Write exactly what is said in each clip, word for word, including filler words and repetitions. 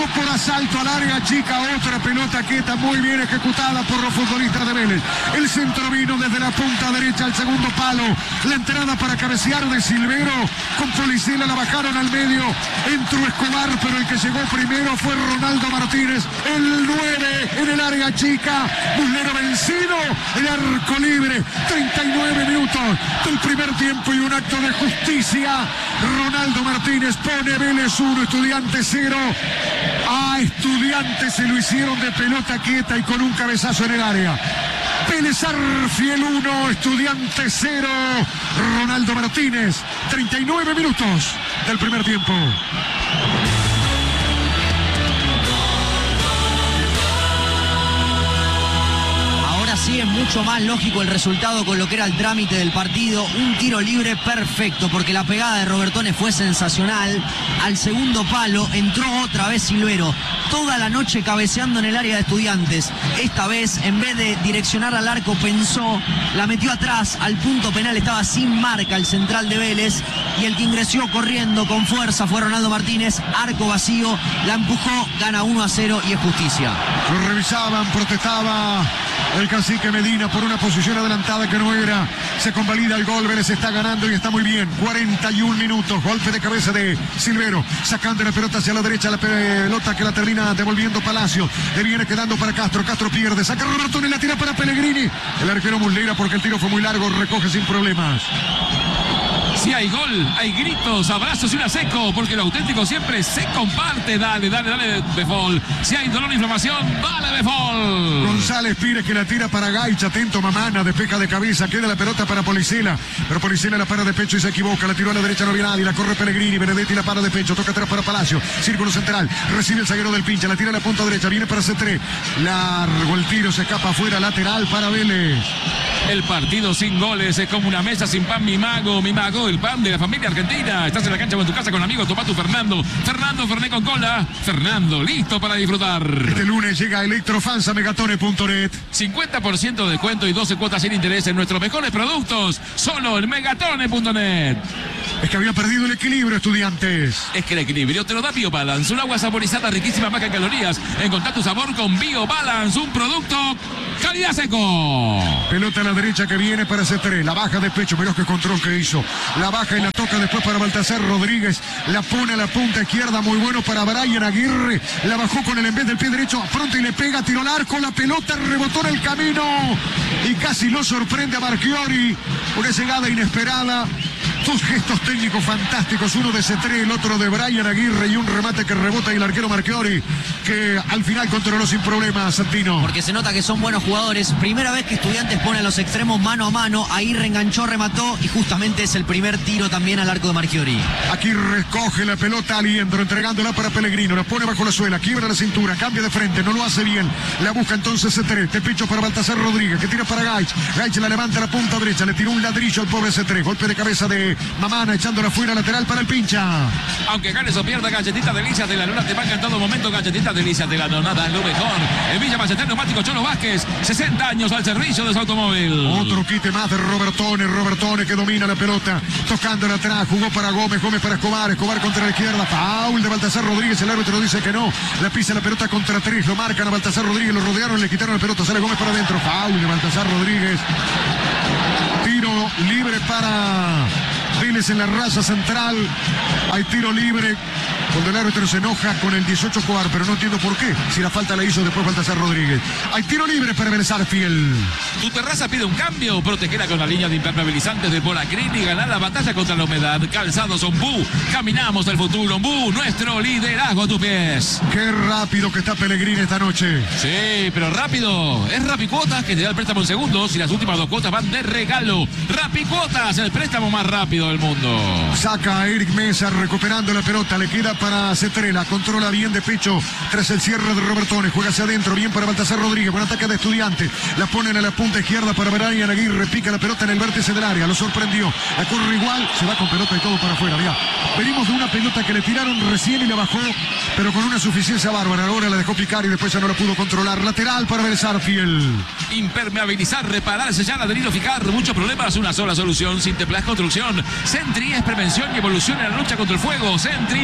por asalto al área chica, otra pelota quieta muy bien ejecutada por los futbolistas de Vélez. El centro vino desde la punta derecha al segundo palo, la entrada para cabecear de Silvero, con Policela la bajaron al medio, entró Escobar, pero el que llegó primero fue Ronaldo Martínez, el nueve en el área chica, Muslera vencido, el arco libre, treinta y nueve minutos del primer tiempo y un acto de justicia. Ronaldo Martínez pone Vélez uno, Estudiantes cero. A Estudiantes se lo hicieron de pelota quieta y con un cabezazo en el área. Vélez Arfiel uno, Estudiantes cero. Ronaldo Martínez, treinta y nueve minutos del primer tiempo. Sí, es mucho más lógico el resultado con lo que era el trámite del partido. Un tiro libre perfecto, porque la pegada de Robertone fue sensacional. Al segundo palo entró otra vez Silvero, toda la noche cabeceando en el área de Estudiantes. Esta vez, en vez de direccionar al arco, pensó, la metió atrás al punto penal. Estaba sin marca el central de Vélez, y el que ingresó corriendo con fuerza fue Ronaldo Martínez. Arco vacío, la empujó, gana uno a cero y es justicia. Lo revisaban, protestaba el cacique Medina por una posición adelantada que no era. Se convalida el gol, Vélez está ganando y está muy bien. cuarenta y un minutos, golpe de cabeza de Silvero, sacando la pelota hacia la derecha, la pelota que la termina devolviendo Palacio. Le viene quedando para Castro, Castro pierde, saca Robertone y la tira para Pellegrini. El arquero Muslera, porque el tiro fue muy largo, recoge sin problemas. Si hay gol, hay gritos, abrazos y una seco, porque lo auténtico siempre se comparte. Dale, dale, dale, Befol. Si hay dolor e inflamación, dale, Befol. González Pires que la tira para Gaich, atento Mamana, despeja de cabeza, queda la pelota para Policela, pero Policela la para de pecho y se equivoca, la tiró a la derecha, no había nadie, la corre Pellegrini, Benedetti la para de pecho, toca atrás para Palacio, círculo central, recibe el zaguero del pincha, la tira a la punta derecha, viene para C tres, largo el tiro, se escapa afuera, lateral para Vélez. El partido sin goles es como una mesa sin pan, mi mago, mi mago, el pan de la familia argentina. Estás en la cancha o en tu casa con amigos, toma tu Fernando. Fernando, Ferné con cola. Fernando, listo para disfrutar. Este lunes llega Electrofans a megatone punto net. cincuenta por ciento de descuento y doce cuotas sin interés en nuestros mejores productos. Solo en megatone punto net. Es que había perdido el equilibrio, Estudiantes. Es que el equilibrio te lo da BioBalance, un agua saborizada riquísima, baja en calorías. Encontrá tu sabor con BioBalance, un producto calidad seco. Pelota a la derecha que viene para C tres, la baja de pecho, mirá qué control que hizo. La baja y la toca después para Baltasar Rodríguez, la pone a la punta izquierda, muy bueno para Brian Aguirre, la bajó con el en vez del pie derecho, pronto y le pega, tiro al arco, la pelota rebotó en el camino y casi lo sorprende a Marchiori, una llegada inesperada. Dos gestos técnicos fantásticos, uno de C tres, el otro de Brian Aguirre y un remate que rebota y el arquero Marchiori, que al final controló sin problemas, Santino. Porque se nota que son buenos jugadores. Primera vez que Estudiantes pone a los extremos mano a mano, ahí reenganchó, remató y justamente es el primer tiro también al arco de Marchiori. Aquí recoge la pelota Aliendro, entregándola para Pellegrino, la pone bajo la suela, quiebra la cintura, cambia de frente, no lo hace bien, la busca entonces C tres, de pecho para Baltasar Rodríguez, que tira para Gaich, Gaich la levanta a la punta derecha, le tiró un ladrillo al pobre C tres, golpe de cabeza de Mamana, echándola fuera, lateral para el pincha. Aunque ganes o pierda, Galletita Delicias de la Luna te marca en todo momento. Galletita Delicias de la Nonada, lo mejor. En Villa Maceter, neumático Cholo Vázquez, sesenta años al servicio de su automóvil. Otro quite más de Robertone, Robertone que domina la pelota, tocándola atrás, jugó para Gómez, Gómez para Escobar, Escobar contra la izquierda, foul de Baltasar Rodríguez, el árbitro dice que no, la pisa la pelota contra tres, lo marcan a Baltasar Rodríguez, lo rodearon, le quitaron la pelota, sale Gómez para adentro, foul de Baltasar Rodríguez, tiro libre para Vélez en la raya central, hay tiro libre, cuando el árbitro se enoja con el dieciocho Cobar, pero no entiendo por qué, si la falta la hizo después Baltasar Rodríguez. Hay tiro libre para Vélez Arfiel. Tu terraza pide un cambio, protegela con la línea de impermeabilizantes de Polacrin y ganar la batalla contra la humedad. Calzados Ombú, caminamos el futuro. Ombú, nuestro liderazgo a tus pies. Qué rápido que está Pellegrini esta noche. Sí, pero rápido. Es Rapicuotas que te da el préstamo en segundos y las últimas dos cuotas van de regalo. Rapicuotas, el préstamo más rápido del mundo. Saca a Eric Mesa recuperando la pelota, le queda para Cetrela, controla bien de pecho tras el cierre de Robertone, juega hacia adentro, bien para Baltasar Rodríguez, buen ataque de Estudiantes, la ponen a la punta izquierda para Brian Aguirre, pica la pelota en el vértice del área, lo sorprendió, la corre igual, se va con pelota y todo para afuera, mirá. Venimos de una pelota que le tiraron recién y la bajó, pero con una suficiencia bárbara, ahora la dejó picar y después ya no la pudo controlar, lateral para Vélez Arfiel. Impermeabilizar, reparar, sellar, adherir o fijar, muchos problemas, una sola solución, Sinteplas Construcción. Sentry es prevención y evolución en la lucha contra el fuego. Sentry, pionero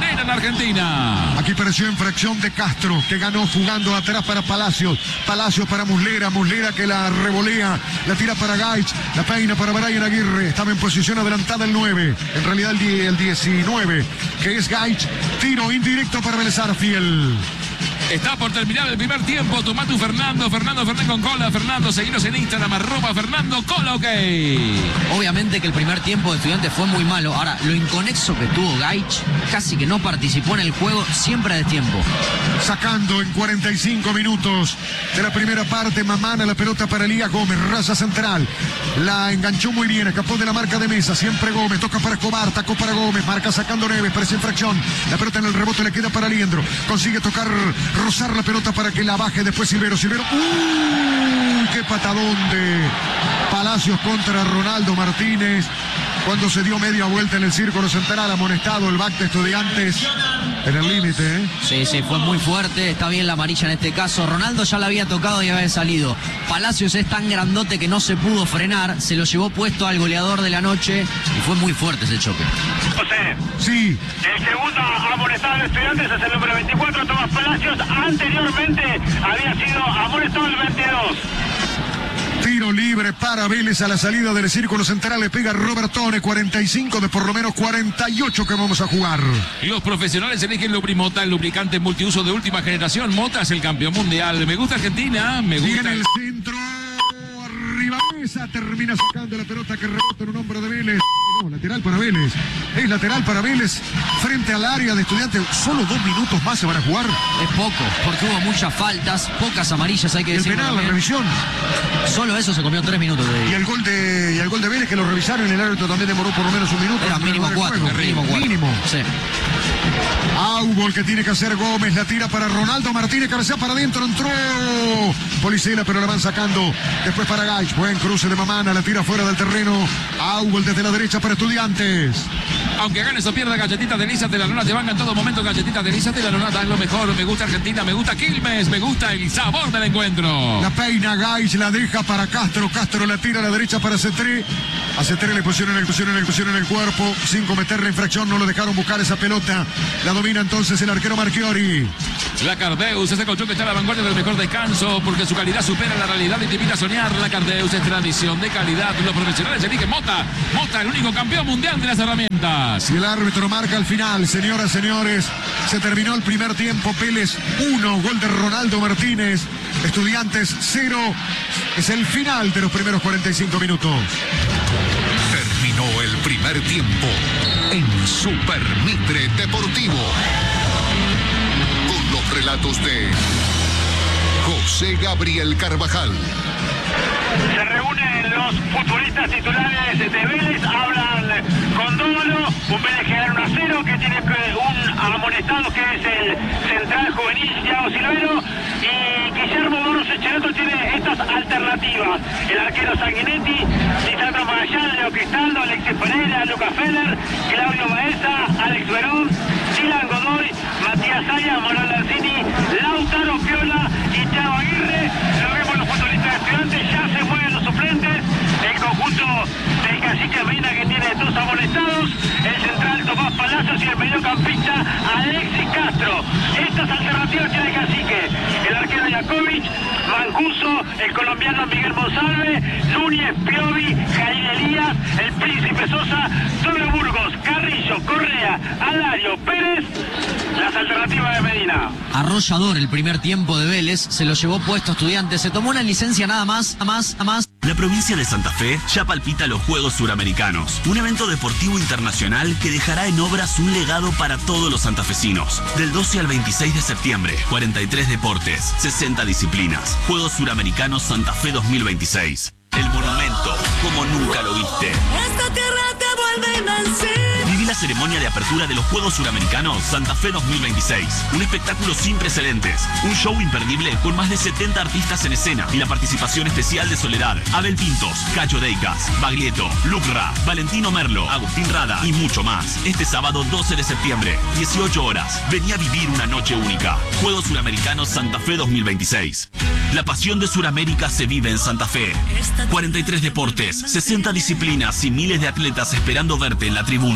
Bombonera en Argentina. Aquí pareció infracción de Castro, que ganó jugando atrás para Palacios. Palacios para Muslera, Muslera que la revolea, la tira para Gaich, la peina para Brian Aguirre. Estaba en posición adelantada el nueve, en realidad el, die, el diecinueve, que es Gaich. Tiro indirecto para Vélez Arfiel. Está por terminar el primer tiempo. Tomá tu Fernando, Fernando Fernández con cola. Fernando, seguinos en Instagram, arroba Fernando Cola, ok. Obviamente que el primer tiempo de Estudiantes fue muy malo. Ahora, lo inconexo que tuvo Gaich, casi que no participó en el juego, siempre a destiempo. Sacando en cuarenta y cinco minutos de la primera parte, Mamana la pelota para Elías Gómez, raza central. La enganchó muy bien, escapó de la marca de Mesa, siempre Gómez, toca para Escobar, tacó para Gómez, marca sacando Neves, parece infracción. La pelota en el rebote le queda para Liendro, consigue tocar, rozar la pelota para que la baje después Silvero, Silvero, ¡uh! ¡Qué patadón de Palacios contra Ronaldo Martínez! Cuando se dio media vuelta en el círculo central, amonestado el back de Estudiantes en el límite, ¿eh? Sí, sí, fue muy fuerte, está bien la amarilla en este caso. Ronaldo ya la había tocado y había salido. Palacios es tan grandote que no se pudo frenar, se lo llevó puesto al goleador de la noche y fue muy fuerte ese choque. José, sí. El segundo amonestado de Estudiantes es el número veinticuatro, Tomás Palacios. Anteriormente había sido amonestado el veintidós. Tiro libre para Vélez a la salida del círculo central. Le pega Robertone, cuarenta y cinco de por lo menos cuarenta y ocho que vamos a jugar. Los profesionales eligen Lubrimota, el lubricante multiuso de última generación. Mota es el campeón mundial. Me gusta Argentina, me gusta. Viene el centro. Arriba Mesa, termina sacando la pelota que rebota en un hombre de Vélez. No, lateral para Vélez. Es lateral para Vélez frente al área de Estudiantes. Solo dos minutos más se van a jugar. Es poco, porque hubo muchas faltas, pocas amarillas, hay que El decir. penal, la revisión. Solo eso se comió tres minutos de Y el gol de, y el gol de Vélez que lo revisaron y el árbitro también demoró por lo menos un minuto. Era mínimo cuatro, mínimo cuatro. Mínimo. Sí. Aubol que tiene que hacer Gómez, la tira para Ronaldo Martínez, cabecea para adentro, entró Policela, pero la van sacando después para Gaich, buen cruce de Mamana, la tira fuera del terreno, Aubol desde la derecha para Estudiantes. Aunque ganes o pierdas, galletitas de Lisa de la Luna te van en todo momento. Galletitas de Lisa de la Luna es lo mejor. Me gusta Argentina, me gusta Quilmes, me gusta el sabor del encuentro. La peina Gaich, la deja para Castro, Castro la tira a la derecha para Cetré. A Cetré le pusieron, le pusieron, le pusieron en el cuerpo, sin cometer la infracción, no lo dejaron buscar esa pelota. La domina entonces el arquero Marchiori. La Cardeus, ese colchón que está a la vanguardia del mejor descanso, porque su calidad supera la realidad y te invita a soñar. La Cardeus es tradición de calidad. Los profesionales eligen Mota. Mota, el único campeón mundial de las herramientas. Y el árbitro marca al final, señoras, señores. Se terminó el primer tiempo. Vélez uno, gol de Ronaldo Martínez. Estudiantes cero. Es el final de los primeros cuarenta y cinco minutos. Terminó el primer tiempo en Super Mitre Deportivo. Con los relatos de José Gabriel Carvajal. Se reúnen los futbolistas titulares de Vélez, hablan con Dóvalo, un Vélez que gana uno a cero, que tiene un amonestado que es el central juvenil Thiago Silvero, y Guillermo Barros Echereto tiene estas alternativas: el arquero Sanguinetti, Lisandro Magallán, Leo Cristaldo, Alexis Pereira, Lucas Feller, Claudio Baeza, Alex Verón, Dylan Godoy, Matías Saya, Manuel Lanzini, Lautaro Piola y Thiago Aguirre. Lo vemos los futbolistas de Estudiantes, ya se mueven los suplentes, el conjunto del Cacique Medina que tiene dos amonestados, el central Tomás Palacios y el mediocampista Alexis Castro. Estas alternativas tiene el Cacique: el arquero Yakovic, Mancuso, el colombiano Miguel Monsalve, Núñez, Piovi, Jair Elías, el Príncipe Sosa, Doble Burgos, Carrillo, Correa, Alario, Pérez. Las alternativas de Medina. Arrollador el primer tiempo de Vélez, se lo llevó puesto Estudiantes, se tomó una licencia nada más, a más, a más. La provincia de Santa Fe ya palpita los Juegos Suramericanos, un evento deportivo internacional que dejará en obras un legado para todos los santafesinos. Del doce al veintiséis de septiembre, cuarenta y tres deportes, sesenta disciplinas. Juegos Suramericanos Santa Fe dos mil veintiséis. El monumento, como nunca lo viste. Esta tierra te vuelve a vencer. Viví la ceremonia de apertura de los Juegos Suramericanos Santa Fe dos mil veintiséis. Un espectáculo sin precedentes. Un show imperdible con más de setenta artistas en escena y la participación especial de Soledad, Abel Pintos, Cacho Deicas, Baglietto, Lucra, Valentino Merlo, Agustín Rada y mucho más. Este sábado doce de septiembre, dieciocho horas. Vení a vivir una noche única. Juegos Suramericanos Santa Fe dos mil veintiséis. La pasión de Suramérica se vive en Santa Fe. cuarenta y tres deportes, sesenta disciplinas y miles de atletas esperando verte en la tribuna.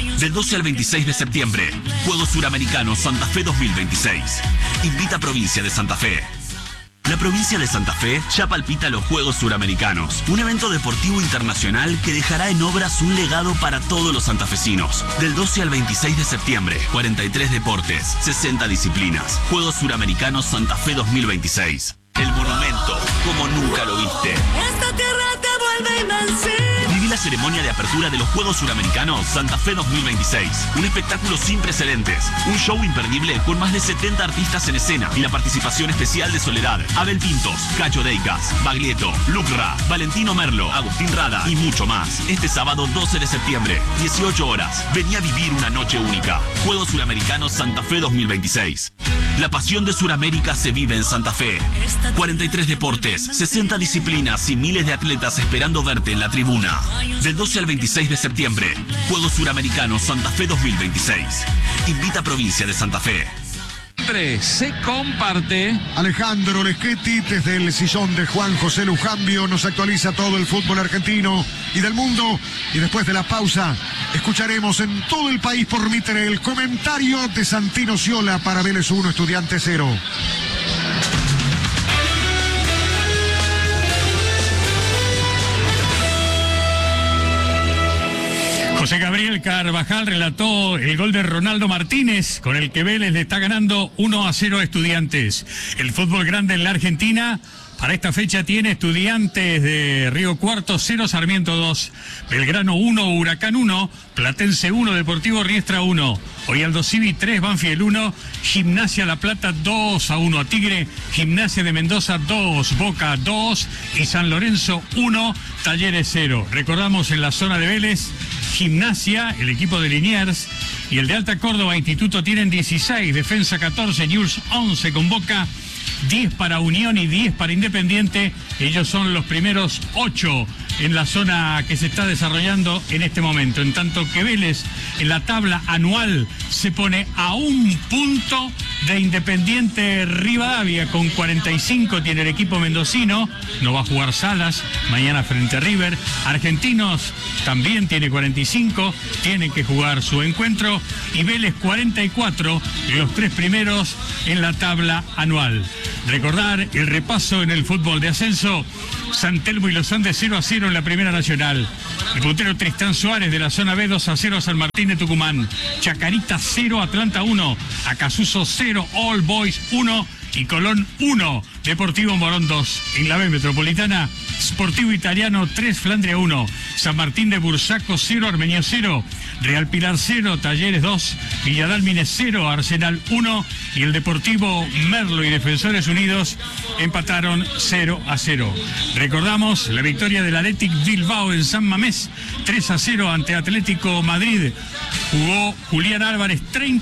Del doce al veintiséis de septiembre, Juegos Suramericanos Santa Fe dos mil veintiséis. Invita a Provincia de Santa Fe. La provincia de Santa Fe ya palpita los Juegos Suramericanos, un evento deportivo internacional que dejará en obras un legado para todos los santafesinos. Del doce al veintiséis de septiembre, cuarenta y tres deportes, sesenta disciplinas. Juegos Suramericanos Santa Fe dos mil veintiséis. El monumento, como nunca lo viste. Esta tierra te vuelve invencible. Viví la ceremonia de apertura de los Juegos Suramericanos Santa Fe dos mil veintiséis. Un espectáculo sin precedentes. Un show imperdible con más de setenta artistas en escena y la participación especial de Soledad, Abel Pintos, Cacho Deicas, Baglietto, Lucra, Valentino Merlo, Agustín Rada y mucho más. Este sábado doce de septiembre, dieciocho horas. Vení a vivir una noche única. Juegos Suramericanos Santa Fe dos mil veintiséis. La pasión de Suramérica se vive en Santa Fe. cuarenta y tres deportes, sesenta disciplinas y miles de atletas esperando verte en la tribuna. Del doce al veintiséis de septiembre, Juegos Suramericanos Santa Fe dos mil veintiséis. Invita a Provincia de Santa Fe. Se comparte. Alejandro Leschetti, desde el sillón de Juan José Lujambio, nos actualiza todo el fútbol argentino y del mundo. Y después de la pausa, escucharemos en todo el país por Mitre el comentario de Santino Sciola para Vélez uno, Estudiantes cero. José Gabriel Carvajal relató el gol de Ronaldo Martínez, con el que Vélez le está ganando uno a cero a Estudiantes. El fútbol grande en la Argentina para esta fecha tiene Estudiantes de Río Cuarto cero, Sarmiento dos, Belgrano uno, Huracán uno, Platense uno, Deportivo Riestra uno, Hoy Aldo Civi tres, Banfield uno, Gimnasia La Plata dos a uno a Tigre, Gimnasia de Mendoza dos, Boca dos y San Lorenzo uno, Talleres cero. Recordamos en la zona de Vélez, Gimnasia, el equipo de Liniers y el de Alta Córdoba Instituto tienen dieciséis, Defensa catorce, Newell's once con Boca, diez para Unión y diez para Independiente. Ellos son los primeros ocho en la zona que se está desarrollando en este momento. En tanto que Vélez en la tabla anual se pone a un punto de Independiente Rivadavia con cuarenta y cinco, tiene el equipo mendocino, no va a jugar Salas mañana frente a River. Argentinos también tiene cuarenta y cinco, tienen que jugar su encuentro, y Vélez cuarenta y cuatro, los tres primeros en la tabla anual. Recordar el repaso en el fútbol de ascenso: San Telmo y Los Andes cero a cero en la Primera Nacional. El puntero Tristán Suárez de la zona B dos a cero a San Martín de Tucumán. Chacarita cero, Atlanta uno, Acasuso cero, All Boys uno y Colón uno, Deportivo Morón dos. En la B Metropolitana, Sportivo Italiano tres, Flandria uno, San Martín de Bursaco cero, Armenio cero, Real Pilar cero, Talleres dos, Villadalmine cero, Arsenal uno y el Deportivo Merlo y Defensores Unidos empataron cero a cero. Recordamos la victoria del Athletic Bilbao en San Mamés tres a cero ante Atlético Madrid. Jugó Julián Álvarez treinta